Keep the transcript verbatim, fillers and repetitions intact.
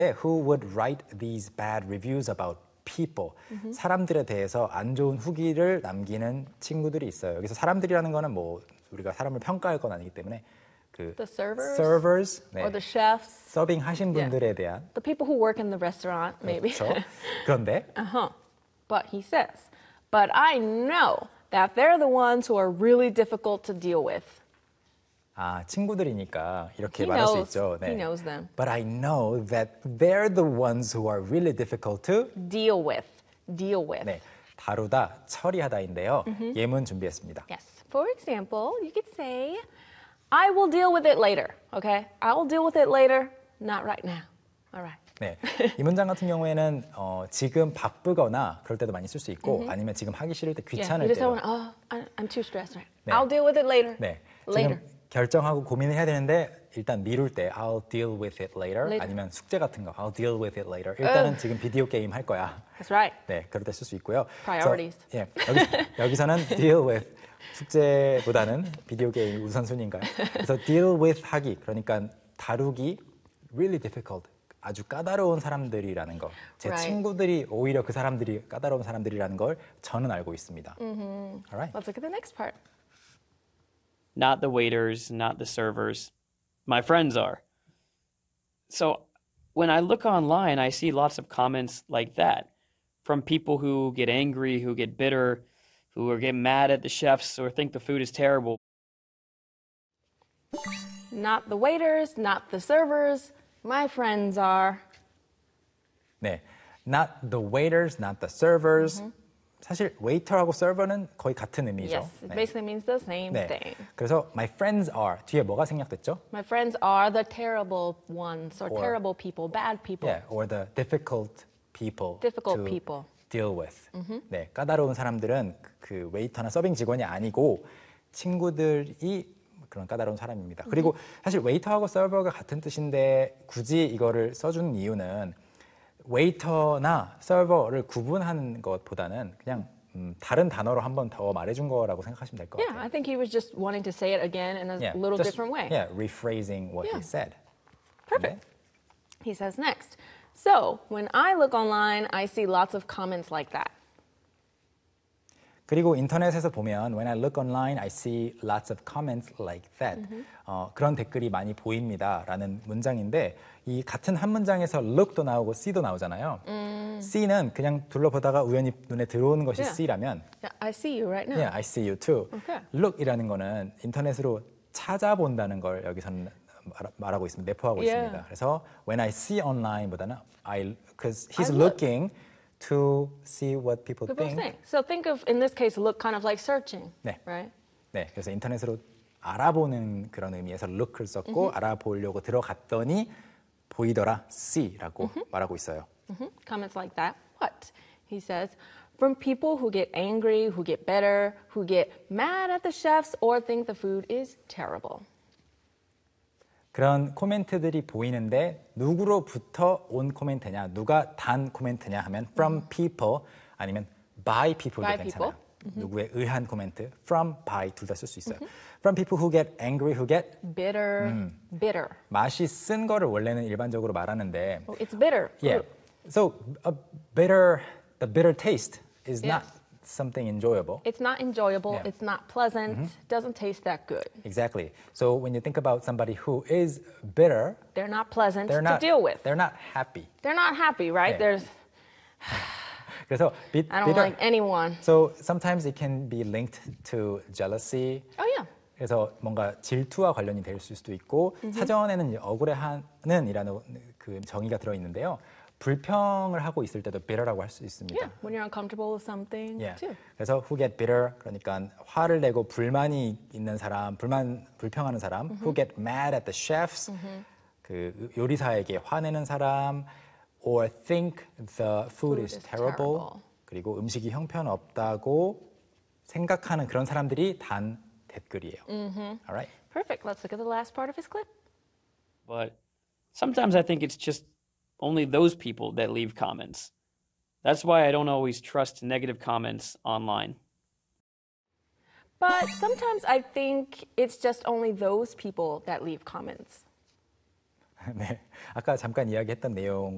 who would write these bad reviews about people. Mm-hmm. 사람들에 대해서 안 좋은 후기를 남기는 친구들이 있어요. 여기서 사람들이라는 거는 뭐 우리가 사람을 평가할 건 아니기 때문에 그 the servers, servers 네. or the chefs, 서빙 하신 분들에 yeah. 대한 the people who work in the restaurant, maybe. 그렇죠. 그런데 uh-huh. But he says, but I know that they're the ones who are really difficult to deal with. 아, 친구들이니까 이렇게 he 말할 knows, 수 있죠. 네. He knows them. But I know that they're the ones who are really difficult to deal with. Deal with. 네, 다루다, 처리하다인데요. Mm-hmm. 예문 준비했습니다. Yes. For example, you could say, I will deal with it later. Okay? I will deal with it later, not right now. All right. 네, 이 문장 같은 경우에는 어, 지금 바쁘거나 그럴 때도 많이 쓸 수 있고 mm-hmm. 아니면 지금 하기 싫을 때 귀찮을 yeah, 때요. Oh, I'm too stressed right 네. I'll deal with it later. 네, later. 지금 결정하고 고민을 해야 되는데 일단 미룰 때 I'll deal with it later, later. 아니면 숙제 같은 거 I'll deal with it later. 일단은 uh, 지금 비디오 게임 할 거야. That's right. 네, 그럴 때 쓸 수 있고요. Priorities. 그래서, 예, 여기, 여기서는 deal with 숙제보다는 비디오 게임 우선순위인가요? 그래서 deal with 하기, 그러니까 다루기 really difficult. 아주 까다로운 사람들이라는 거. 제 right. 친구들이 오히려 그 사람들이 까다로운 사람들이라는 걸 저는 알고 있습니다. Mm-hmm. All right. Let's look at the next part. Not the waiters, not the servers. My friends are. So when I look online, I see lots of comments like that from people who get angry, who get bitter, who are getting mad at the chefs or think the food is terrible. Not the waiters, not the servers. My friends are. 네, not the waiters, not the servers. Mm-hmm. 사실 waiter하고 server는 거의 같은 의미죠. Yes, it 네. basically means the same 네. thing. 그래서 my friends are 뒤에 뭐가 생략됐죠? My friends are the terrible ones or, or terrible people, bad people. Yeah, or the difficult people difficult to people. deal with. Mm-hmm. 네, 까다로운 사람들은 그 웨이터나 서빙 직원이 아니고 친구들이 그런 까다로운 사람입니다. 그리고 사실 웨이터하고 서버가 같은 뜻인데 굳이 이거를 써주는 이유는 웨이터나 서버를 구분하는 것보다는 그냥 음, 다른 단어로 한 번 더 말해준 거라고 생각하시면 될 것 Yeah, 같아요. I think he was just wanting to say it again in a yeah, little just, different way. Yeah, rephrasing what yeah. he said. Perfect. 네. He says next. So, when I look online, I see lots of comments like that. 그리고 인터넷에서 보면 When I look online, I see lots of comments like that. Mm-hmm. 어, 그런 댓글이 많이 보입니다. 라는 문장인데 이 같은 한 문장에서 look도 나오고 see도 나오잖아요. Mm. see는 그냥 둘러보다가 우연히 눈에 들어오는 것이 Yeah. see라면 Yeah, I see you right now. Yeah, I see you too. Okay. look이라는 거는 인터넷으로 찾아본다는 걸 여기서는 말, 말하고 있습니다. 내포하고 Yeah. 있습니다. 그래서 When I see online보다는 I, because he's I look. looking to see what people, People think. think. So think of, in this case, look kind of like searching, 네. right? 네, 그래서 인터넷으로 알아보는 그런 의미에서 look을 썼고 mm-hmm. 알아보려고 들어갔더니 보이더라, see라고 mm-hmm. 말하고 있어요. Mm-hmm. Comments like that. What? He says, from people who get angry, who get bitter, who get mad at the chefs or think the food is terrible. 그런 코멘트들이 보이는데 누구로부터 온 코멘트냐, 누가 단 코멘트냐 하면 from people 아니면 by people도 by 괜찮아요. people. 누구에 의한 코멘트, from, by 둘 다 쓸 수 있어요. From people who get angry, who get bitter, 음, bitter. 맛이 쓴 거를 원래는 일반적으로 말하는데 Oh, it's bitter. Yeah. So a bitter, the bitter taste is Yes. not something enjoyable. It's not enjoyable. Yeah. It's not pleasant. Mm-hmm. Doesn't taste that good. Exactly. So when you think about somebody who is bitter, they're not pleasant they're to not, deal with. They're not happy. They're not happy, right? 네. There's. 그래서 비, I don't bitter, like anyone. So sometimes it can be linked to jealousy. Oh yeah. 그래서 뭔가 질투와 관련이 될 수도 있고 mm-hmm. 사전에는 억울해하는이라는 그 정의가 들어 있는데요. 불평을 하고 있을 때도 bitter라고 할 수 있습니다. Yeah, when you're uncomfortable with something yeah. too. 그래서 who get bitter 그러니까 화를 내고 불만이 있는 사람, 불만 불평하는 사람, mm-hmm. who get mad at the chefs mm-hmm. 그 요리사에게 화내는 사람, or think the food, food is, is terrible. terrible. 그리고 음식이 형편없다고 생각하는 그런 사람들이 단 댓글이에요. Mm-hmm. All right. Perfect. Let's look at the last part of his clip. But sometimes I think it's just only those people that leave comments. That's why I don't always trust negative comments online. But sometimes I think it's just only those people that leave comments. 네, 아까 잠깐 이야기했던 내용